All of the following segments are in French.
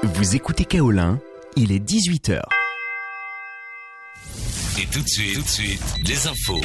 Vous écoutez Kaolin, il est 18h. Et tout de suite, les infos.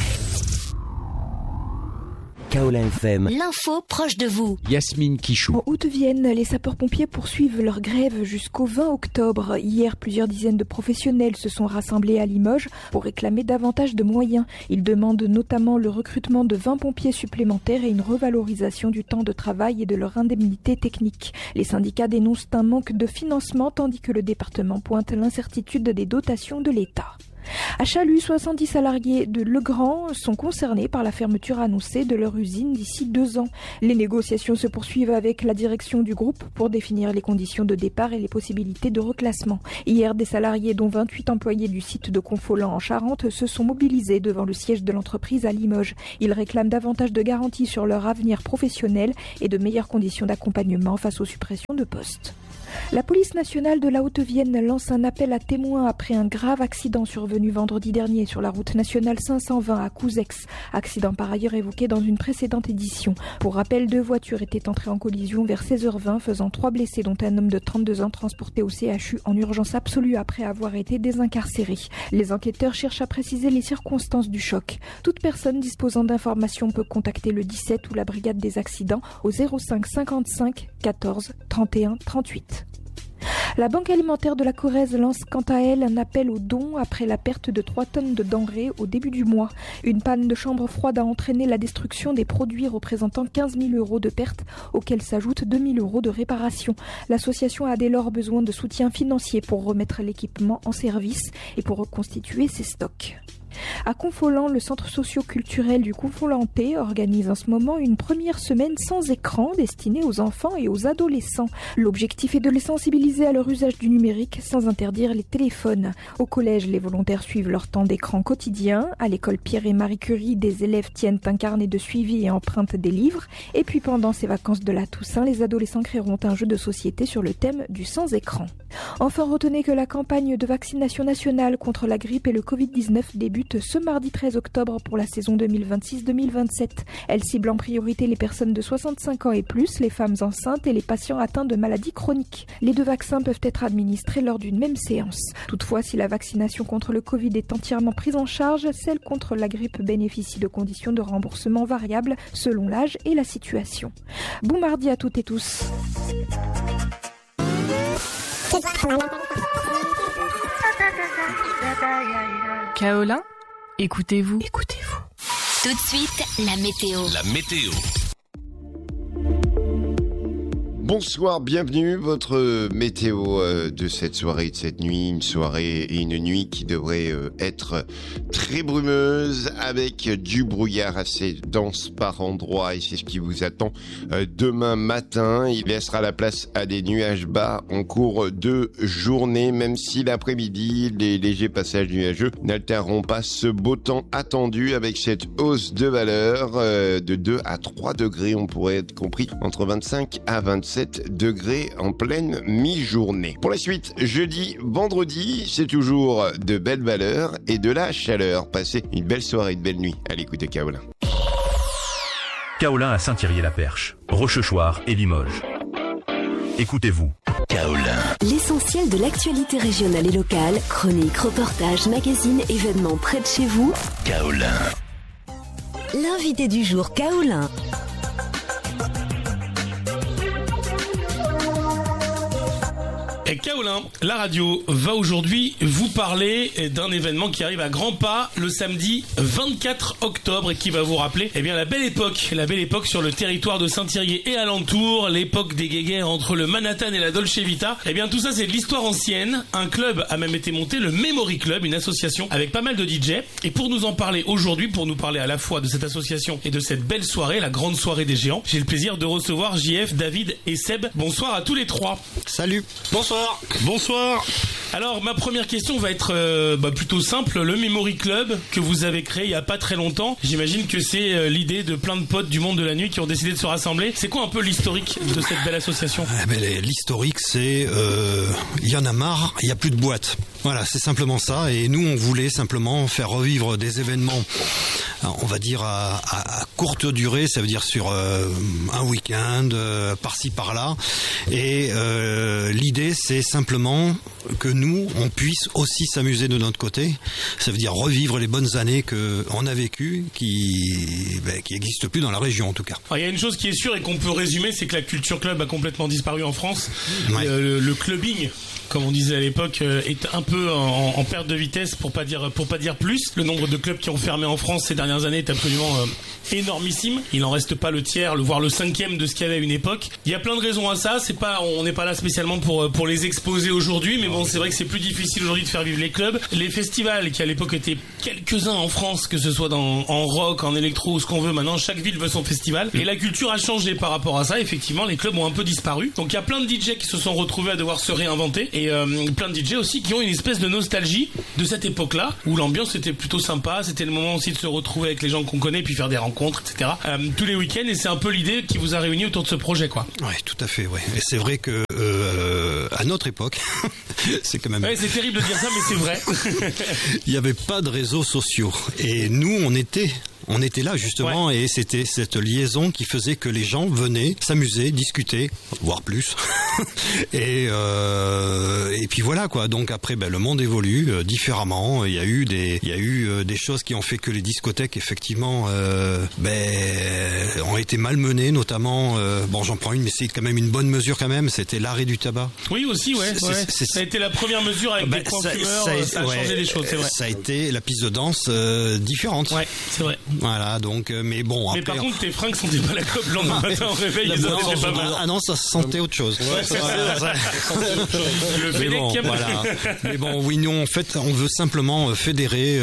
Kaolin FM. L'info proche de vous. Yasmine Quichou. En Haute-Vienne, les sapeurs-pompiers poursuivent leur grève jusqu'au 20 octobre. Hier, plusieurs dizaines de professionnels se sont rassemblés à Limoges pour réclamer davantage de moyens. Ils demandent notamment le recrutement de 20 pompiers supplémentaires et une revalorisation du temps de travail et de leur indemnité technique. Les syndicats dénoncent un manque de financement tandis que le département pointe l'incertitude des dotations de l'État. À Chalut, 70 salariés de Legrand sont concernés par la fermeture annoncée de leur usine d'ici 2 ans. Les négociations se poursuivent avec la direction du groupe pour définir les conditions de départ et les possibilités de reclassement. Hier, des salariés, dont 28 employés du site de Confolens en Charente, se sont mobilisés devant le siège de l'entreprise à Limoges. Ils réclament davantage de garanties sur leur avenir professionnel et de meilleures conditions d'accompagnement face aux suppressions de postes. La police nationale de la Haute-Vienne lance un appel à témoins après un grave accident survenu vendredi dernier sur la route nationale 520 à Couzex. Accident par ailleurs évoqué dans une précédente édition. Pour rappel, 2 voitures étaient entrées en collision vers 16h20, faisant 3 blessés, dont un homme de 32 ans transporté au CHU en urgence absolue après avoir été désincarcéré. Les enquêteurs cherchent à préciser les circonstances du choc. Toute personne disposant d'informations peut contacter le 17 ou la brigade des accidents au 05 55 14 31 38. La Banque alimentaire de la Corrèze lance quant à elle un appel aux dons après la perte de 3 tonnes de denrées au début du mois. Une panne de chambre froide a entraîné la destruction des produits représentant 15 000 € de pertes, auxquels s'ajoutent 2 000 € de réparation. L'association a dès lors besoin de soutien financier pour remettre l'équipement en service et pour reconstituer ses stocks. À Confolens, le centre socio-culturel du Confolentais organise en ce moment une première semaine sans écran destinée aux enfants et aux adolescents. L'objectif est de les sensibiliser à leur usage du numérique sans interdire les téléphones. Au collège, les volontaires suivent leur temps d'écran quotidien. À l'école Pierre et Marie Curie, des élèves tiennent un carnet de suivi et empruntent des livres. Et puis pendant ces vacances de la Toussaint, les adolescents créeront un jeu de société sur le thème du sans-écran. Enfin, retenez que la campagne de vaccination nationale contre la grippe et le Covid-19 débute ce mardi 13 octobre pour la saison 2026-2027. Elle cible en priorité les personnes de 65 ans et plus, les femmes enceintes et les patients atteints de maladies chroniques. Les 2 vaccins peuvent être administrés lors d'une même séance. Toutefois, si la vaccination contre le Covid est entièrement prise en charge, celle contre la grippe bénéficie de conditions de remboursement variables selon l'âge et la situation. Bon mardi à toutes et tous. Kaolin, écoutez-vous. Tout de suite, la météo. Bonsoir, bienvenue, votre météo de cette soirée, de cette nuit, une soirée et une nuit qui devrait être très brumeuse avec du brouillard assez dense par endroits et c'est ce qui vous attend demain matin. Il laissera la place à des nuages bas en cours de journée, même si l'après-midi, les légers passages nuageux n'altéreront pas ce beau temps attendu avec cette hausse de valeur de 2 à 3 degrés, on pourrait être compris entre 25 à 27 degrés en pleine mi-journée. Pour la suite, jeudi, vendredi, c'est toujours de belles valeurs et de la chaleur. Passez une belle soirée, une belle nuit à l'écoute de Kaolin. Kaolin à Saint-Thierry-la-Perche, Rochechouart et Limoges. Écoutez-vous. Kaolin. L'essentiel de l'actualité régionale et locale, chroniques, reportages, magazines, événements près de chez vous. Kaolin. L'invité du jour, Kaolin. Et Kaolin, la radio, va aujourd'hui vous parler d'un événement qui arrive à grands pas le samedi 24 octobre et qui va vous rappeler la belle époque sur le territoire de Saint-Thierry et alentour, l'époque des guéguerres entre le Manhattan et la Dolce Vita. Tout ça c'est de l'histoire ancienne. Un club a même été monté, le Memory Club, une association avec pas mal de DJ. Et pour nous en parler aujourd'hui, pour nous parler à la fois de cette association et de cette belle soirée, la grande soirée des géants, j'ai le plaisir de recevoir JF, David et Seb. Bonsoir à tous les trois. Salut. Bonsoir. Alors ma première question va être plutôt simple. Le Memory Club que vous avez créé il y a pas très longtemps, j'imagine que c'est l'idée de plein de potes du monde de la nuit qui ont décidé de se rassembler. C'est quoi un peu l'historique de cette belle association ? L'historique c'est il y en a marre, il y a plus de boîtes. Voilà, c'est simplement ça et nous on voulait simplement faire revivre des événements on va dire à courte durée, ça veut dire sur un week-end, par-ci par-là. Et l'idée, c'est simplement que nous, on puisse aussi s'amuser de notre côté. Ça veut dire revivre les bonnes années qu'on a vécues, qui n'existent plus dans la région en tout cas. Alors, il y a une chose qui est sûre et qu'on peut résumer, c'est que la culture club a complètement disparu en France. Ouais. Le clubbing, comme on disait à l'époque, est un peu en perte de vitesse, pour pas dire plus. Le nombre de clubs qui ont fermé en France ces dernières années est absolument énormissime. Il n'en reste pas le tiers, voire le cinquième de ce qu'il y avait à une époque. Il y a plein de raisons à ça. On n'est pas là spécialement pour les exposer aujourd'hui, mais bon, c'est vrai que c'est plus difficile aujourd'hui de faire vivre les clubs. Les festivals, qui à l'époque étaient quelques-uns en France, que ce soit en rock, en électro ou ce qu'on veut, maintenant chaque ville veut son festival. Et la culture a changé par rapport à ça. Effectivement, les clubs ont un peu disparu. Donc il y a plein de DJ qui se sont retrouvés à devoir se réinventer, et plein de DJ aussi qui ont une espèce de nostalgie de cette époque-là, où l'ambiance était plutôt sympa. C'était le moment aussi de se retrouver avec les gens qu'on connaît, puis faire des rencontres, etc. Tous les week-ends, et c'est un peu l'idée qui vous a réunis autour de ce projet, quoi. Oui, tout à fait, ouais. Et c'est vrai que à notre époque, c'est quand même... Ouais, c'est terrible de dire ça, mais c'est vrai. Il n'y avait pas de réseaux sociaux. Et nous, on était là justement, ouais. Et c'était cette liaison qui faisait que les gens venaient s'amuser, discuter, voire plus. Et puis voilà quoi. Donc après, le monde évolue différemment. Il y a eu des choses qui ont fait que les discothèques effectivement ont été malmenées, notamment. J'en prends une, mais c'est quand même une bonne mesure quand même. C'était l'arrêt du tabac. Oui aussi, ouais. Ça a été la première mesure avec des points fumeurs. Ça a changé les choses, c'est vrai. Ça a été la piste de danse différente. Ouais, c'est vrai. Voilà, donc, mais bon. Mais après, par contre, tes fringues sentais pas la clope le lendemain matin au réveil, ils en étaient pas mal. Ah non, ça sentait autre chose. Ouais, c'est ça. Le Félix. Voilà. Mais bon, oui, nous, en fait, on veut simplement fédérer,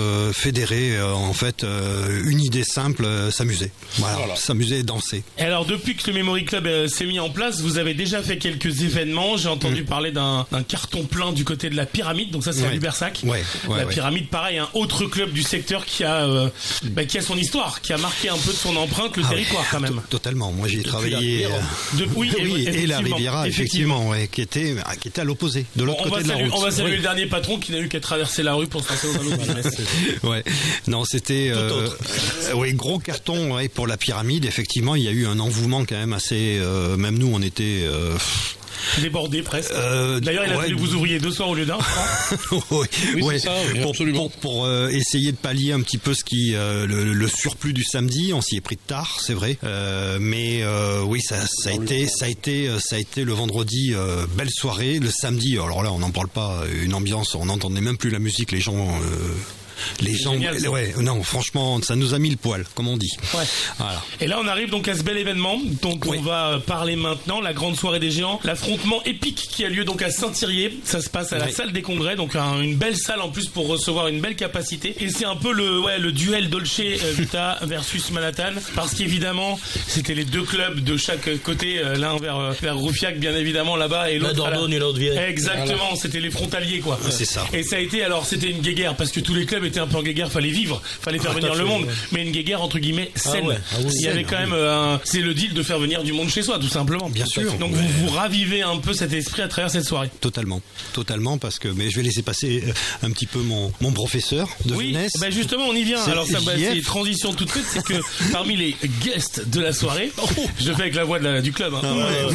en fait, une idée simple, s'amuser. Voilà. S'amuser et danser. Et alors, depuis que le Memory Club s'est mis en place, vous avez déjà fait quelques événements. J'ai entendu parler d'un carton plein du côté de la Pyramide, donc ça, c'est à Lubersac. La Pyramide, pareil, un autre club du secteur qui a son histoire, qui a marqué un peu de son empreinte le territoire quand même. Totalement. Moi j'ai travaillé et la Riviera effectivement, qui était à l'opposé, de l'autre côté de la route. On va saluer le dernier patron qui n'a eu qu'à traverser la rue pour se passer dans un autre business. Ouais. Non, c'était gros carton pour la Pyramide. Effectivement, il y a eu un engouement quand même assez. Même nous, on était. Débordé presque. D'ailleurs, il a fallu que vous ouvriez 2 soirs au lieu d'un. Oui, c'est ça, absolument. Pour essayer de pallier un petit peu le surplus du samedi, on s'y est pris de tard, c'est vrai. Mais oui, ça a été le vendredi, belle soirée. Le samedi, alors là, on n'en parle pas. Une ambiance, on n'entendait même plus la musique, les gens. Génial, non, franchement, ça nous a mis le poil, comme on dit. Ouais. Voilà. Et là, on arrive donc à ce bel événement dont on va parler maintenant, la grande soirée des géants, l'affrontement épique qui a lieu donc à Saint-Thirier. Ça se passe à la salle des congrès, donc une belle salle en plus pour recevoir une belle capacité. Et c'est un peu le duel Dolce Vita versus Manhattan, parce qu'évidemment, c'était les deux clubs de chaque côté, l'un vers Roufiac, bien évidemment, là-bas, et l'autre. La Dordogne et l'autre Vieille. Exactement, voilà. C'était les frontaliers, quoi. C'est ça. Et ça a été, c'était une guéguerre, parce que tous les clubs étaient un peu en guéguerre, fallait vivre, fallait faire venir le monde, mais une guéguerre entre guillemets saine. Il y avait quand même c'est le deal de faire venir du monde chez soi, tout simplement. Bien sûr. Donc vous ravivez un peu cet esprit à travers cette soirée. Totalement, parce que je vais laisser passer un petit peu mon professeur de jeunesse. Justement, on y vient. Alors ça, c'est transition toute faite, c'est que parmi les guests de la soirée, je fais avec la voix du club. On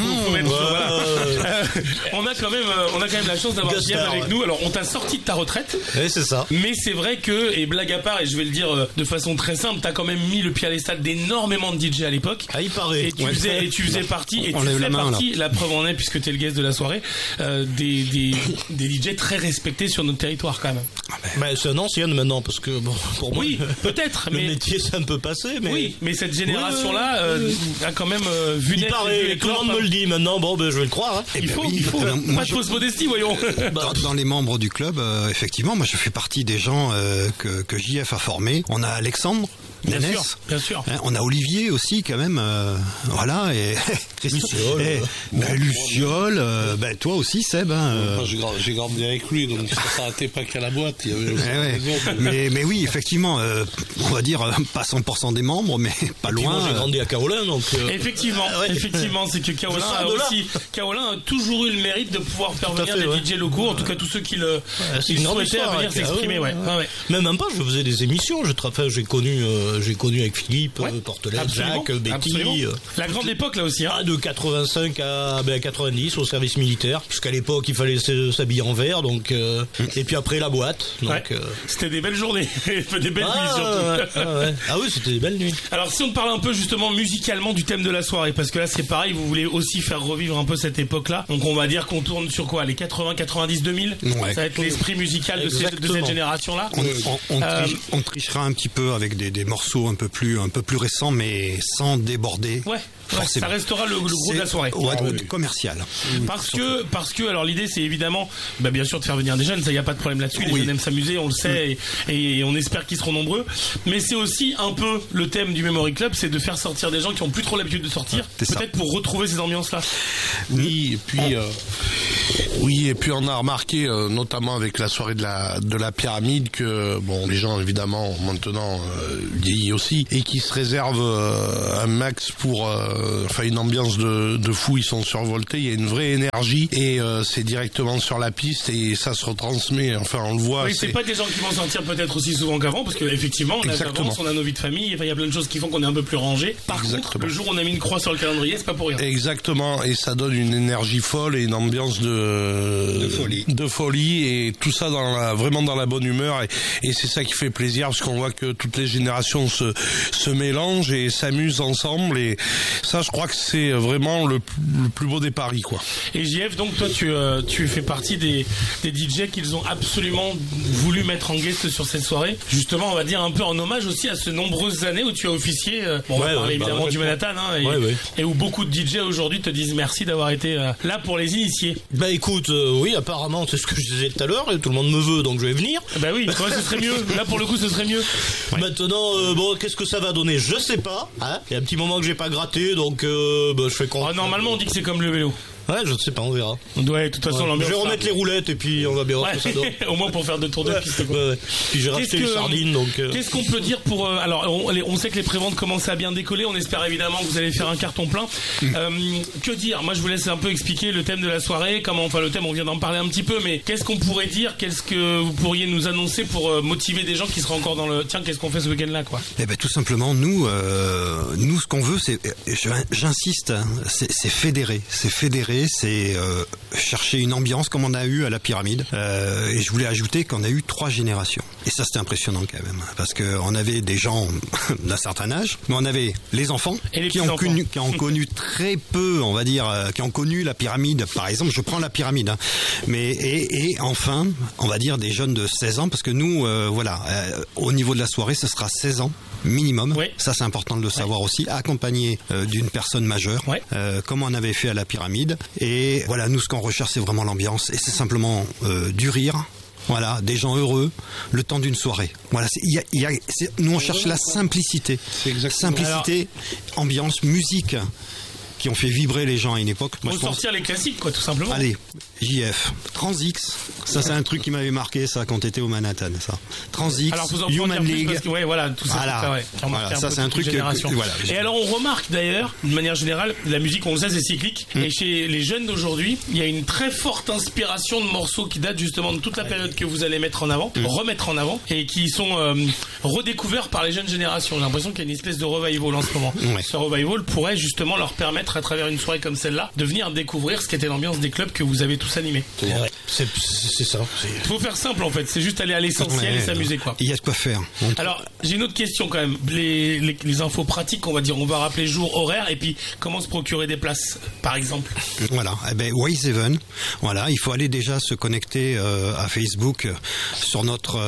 a quand même la chance d'avoir JF avec nous. Alors on t'a sorti de ta retraite. Oui, c'est ça. Mais c'est vrai que, et blague à part, et je vais le dire de façon très simple, t'as quand même mis le pied à l'étal d'énormément de DJ à l'époque. Ah, il paraît. Et tu faisais partie, la preuve en est, puisque t'es le guest de la soirée, des DJ très respectés sur notre territoire quand même. C'est un ancien maintenant, parce que pour moi. Oui, peut-être, mais. Le métier, c'est un peu passé, mais. Oui, mais cette génération-là a quand même vu naître. Il paraît, tout le monde me le dit maintenant, je vais le croire. Hein. Il faut. Pas de fausse modestie, voyons. Dans les membres du club, effectivement, moi je fais partie des gens que JF a formés. On a Alexandre, Nénès. Bien sûr. On a Olivier aussi quand même, voilà, et Luciole, toi aussi Seb. J'ai grandi avec lui, donc ça s'arrêtait pas qu'à la boîte. Il y avait mais oui, effectivement, on va dire pas 100% des membres, mais pas loin. Moi, j'ai grandi à Kaolin, donc. Effectivement, c'est que Kaolin a toujours eu le mérite de pouvoir faire venir des DJ locaux, en tout cas tous ceux qui le souhaitaient venir s'exprimer. Même pas, je faisais des émissions. J'ai connu avec Philippe, Portelette, Jacques, Betty. La grande époque là aussi. De 85 à 90 au service militaire. Jusqu'à l'époque, il fallait s'habiller en vert, donc. Et puis après la boîte. Donc. C'était des belles journées, des belles nuits surtout. Ah oui, c'était des belles nuits. Alors si on parle un peu justement musicalement du thème de la soirée, parce que là c'est pareil, vous voulez aussi faire revivre un peu cette époque-là. Donc on va dire qu'on tourne sur quoi, les 80, 90, 2000. Ça va être l'esprit musical de cette génération-là. On trichera un petit peu avec des morceaux un peu plus récents, mais sans déborder. Ça restera le gros de la soirée. Commercial. Parce que alors l'idée c'est évidemment bien sûr de faire venir des jeunes, ça y a pas de problème là-dessus. Les jeunes aiment s'amuser, on le sait, et on espère qu'ils seront nombreux. Mais c'est aussi un peu le thème du Memory Club, c'est de faire sortir des gens qui ont plus trop l'habitude de sortir, peut-être pour retrouver ces ambiances-là. Oui, et puis on a remarqué notamment avec la soirée de la pyramide que les gens évidemment maintenant vieillissent aussi et qui se réservent un max pour une ambiance de fou, ils sont survoltés, il y a une vraie énergie et c'est directement sur la piste et ça se retransmet, on le voit. Oui, c'est pas des gens qui vont sortir peut-être aussi souvent qu'avant, parce qu'effectivement on avance, on a nos vies de famille, il y a plein de choses qui font qu'on est un peu plus rangé. Par contre, le jour où on a mis une croix sur le calendrier, c'est pas pour rien. Exactement, et ça donne une énergie folle et une ambiance de folie et tout ça vraiment dans la bonne humeur et c'est ça qui fait plaisir parce qu'on voit que toutes les générations se mélangent et s'amusent ensemble et ça je crois que c'est vraiment le plus beau des paris, quoi. Et JF, donc toi tu fais partie des DJ qu'ils ont absolument voulu mettre en guest sur cette soirée, justement on va dire un peu en hommage aussi à ces nombreuses années où tu as officié, on va parler évidemment du Manhattan et où beaucoup de DJ aujourd'hui te disent merci d'avoir été là pour les initier. Écoute, oui, apparemment, c'est ce que je disais tout à l'heure, tout le monde me veut, donc je vais venir. Oui, ce serait mieux. Là, pour le coup, ce serait mieux. Maintenant, qu'est-ce que ça va donner? Je sais pas. Il y a un petit moment que j'ai pas gratté, donc je fais quoi. Normalement, on dit que c'est comme le vélo. Ouais, je ne sais pas, on verra. De toute façon, l'ambiance. Je vais remettre les roulettes et puis on va bien voir ce que ça donne. Au moins pour faire 2 tours de piste. Puis j'ai racheté les sardines, donc. Qu'est-ce qu'on peut dire pour alors on sait que les préventes commencent à bien décoller. On espère évidemment que vous allez faire un carton plein. Que dire? Moi, je vous laisse un peu expliquer le thème de la soirée. Le thème, on vient d'en parler un petit peu, mais qu'est-ce qu'on pourrait dire? Qu'est-ce que vous pourriez nous annoncer pour motiver des gens qui seraient encore dans le. Tiens, qu'est-ce qu'on fait ce week-end-là, quoi? Tout simplement, nous, ce qu'on veut, c'est, j'insiste, c'est fédérer, c'est chercher une ambiance comme on a eu à la pyramide. Et je voulais ajouter qu'on a eu 3 générations. Et ça, c'était impressionnant quand même, parce que on avait des gens d'un certain âge, mais on avait les enfants qui ont connu très peu, on va dire, qui ont connu la pyramide. Par exemple, je prends la pyramide, mais et enfin, on va dire des jeunes de 16 ans, parce que nous, au niveau de la soirée, ce sera 16 ans. Minimum, ça c'est important de le savoir aussi, accompagné d'une personne majeure, comme on avait fait à la pyramide. Et voilà, nous ce qu'on recherche c'est vraiment l'ambiance et c'est simplement du rire. Voilà, des gens heureux, le temps d'une soirée. Voilà, nous on cherche la simplicité, ambiance, musique qui ont fait vibrer les gens à une époque. Pour sortir les classiques, quoi, tout simplement. Allez, JF, Transix, ça c'est un truc qui m'avait marqué, ça, quand t'étais au Manhattan, ça. Transix, Human League. Parce que, tout ça, ça c'est un truc Et alors on remarque d'ailleurs, d'une manière générale, la musique, on le sait, c'est cyclique. Et chez les jeunes d'aujourd'hui, il y a une très forte inspiration de morceaux qui datent justement de toute la période que vous allez mettre en avant, remettre en avant, et qui sont redécouverts par les jeunes générations. J'ai l'impression qu'il y a une espèce de revival en ce moment. Ce revival pourrait justement leur permettre, à travers une soirée comme celle-là, de venir découvrir ce qu'était l'ambiance des clubs que vous avez tous animés. C'est ça. Il faut faire simple en fait, c'est juste aller à l'essentiel et s'amuser, quoi. Il y a de quoi faire. Alors, j'ai une autre question quand même. Les infos pratiques, on va rappeler jour, horaire, et puis comment se procurer des places, par exemple. Voilà, Wise Even. Voilà, il faut aller déjà se connecter à Facebook sur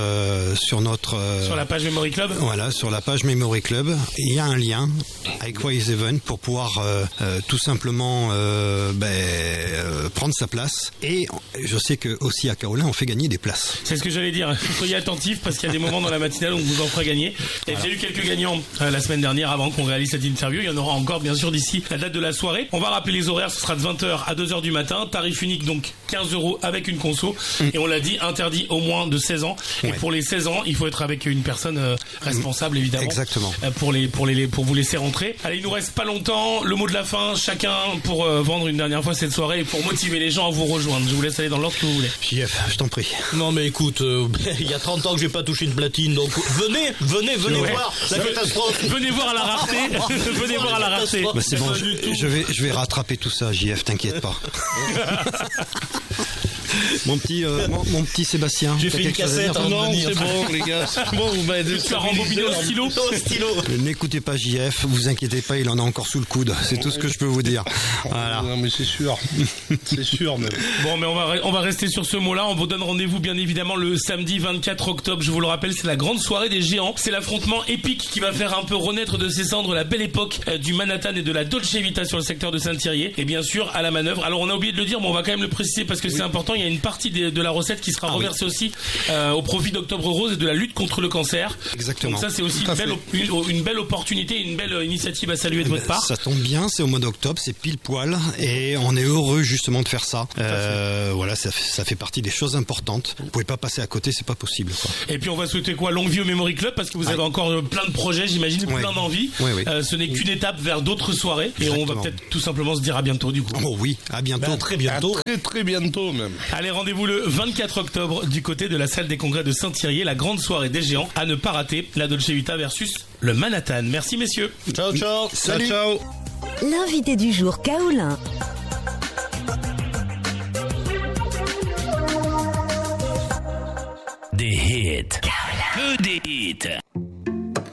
la page Memory Club. Voilà, sur la page Memory Club. Il y a un lien avec Wise Even pour pouvoir tout simplement prendre sa place. Et je sais que aussi à Kaolin, on fait gagner des places. C'est ce que j'allais dire. Soyez attentifs parce qu'il y a des moments dans la matinale où on vous en fera gagner. Et j'ai eu quelques gagnants la semaine dernière avant qu'on réalise cette interview. Il y en aura encore bien sûr d'ici la date de la soirée. On va rappeler les horaires. Ce sera de 20h à 2h du matin. Tarif unique donc 15 € avec une conso. Et on l'a dit, interdit au moins de 16 ans. Et pour les 16 ans, il faut être avec une personne responsable évidemment. Exactement. Pour vous laisser rentrer. Allez, il nous reste pas longtemps. Le mot de la fin, chacun pour vendre une dernière fois cette soirée et pour motiver les gens à vous rejoindre. Je vous laisse aller dans l'ordre que vous voulez. JF, je t'en prie. Non mais écoute, il y a 30 ans que j'ai pas touché une platine, donc venez voir la catastrophe. Venez voir à la rareté. Venez voir à la rareté. Bah c'est bon, je vais rattraper tout ça, JF, t'inquiète pas. Mon petit Sébastien. J'ai fait une cassette. Non, c'est bon, les gars. C'est bon, vous m'avez Tu as rembobiné au stylo. N'écoutez pas JF, vous inquiétez pas, il en a encore sous le coude. C'est tout ce que je peux vous dire. Voilà. Non, mais c'est sûr. C'est sûr, même. Bon, mais on va rester sur ce mot-là. On vous donne rendez-vous, bien évidemment, le samedi 24 octobre. Je vous le rappelle, c'est la grande soirée des géants. C'est l'affrontement épique qui va faire un peu renaître de ses cendres la belle époque du Manhattan et de la Dolce Vita sur le secteur de Saint-Thierry. Et bien sûr, à la manœuvre. Alors, on a oublié de le dire, mais on va quand même le préciser parce que c'est important. Il y a une partie de la recette qui sera reversée aussi au profit d'Octobre Rose et de la lutte contre le cancer. Exactement. Donc ça, c'est aussi une belle opportunité, une belle initiative à saluer de votre part. Ça tombe bien, c'est au mois d'octobre, c'est pile poil et on est heureux justement de faire ça. Voilà, ça fait partie des choses importantes. Vous pouvez pas passer à côté, c'est pas possible, quoi. Et puis on va souhaiter quoi, longue vie au Memory Club parce que vous avez encore plein de projets, j'imagine, plein d'envies. Ce n'est qu'une étape vers d'autres soirées. Exactement. Et on va peut-être tout simplement se dire à bientôt du coup. Oh oui, à bientôt. Très bientôt. À très bientôt même. Allez, rendez-vous le 24 octobre du côté de la salle des congrès de Saint-Thierry, la grande soirée des géants à ne pas rater, la Dolce Vita versus le Manhattan. Merci messieurs. Ciao. Salut. Ciao. L'invité du jour, Kaolin. Des hits. Que des hits.